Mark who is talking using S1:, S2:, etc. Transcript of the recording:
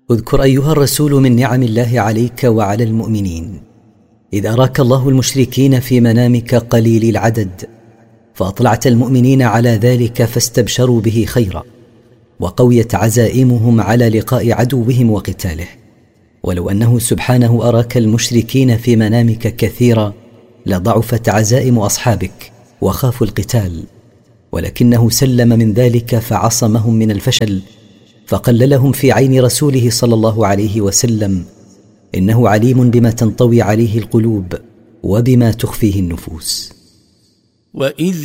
S1: اذكر أيها الرسول من نعم الله عليك وعلى المؤمنين إذ أراك الله المشركين في منامك قليل العدد، فأطلعت المؤمنين على ذلك فاستبشروا به خيرا، وقويت عزائمهم على لقاء عدوهم وقتاله. ولو أنه سبحانه أراك المشركين في منامك كثيرا لضعفت عزائم أصحابك وخافوا القتال، ولكنه سلم من ذلك فعصمهم من الفشل، فقللهم في عين رسوله صلى الله عليه وسلم، إنه عليم بما تنطوي عليه القلوب وبما تخفيه النفوس.
S2: وإذ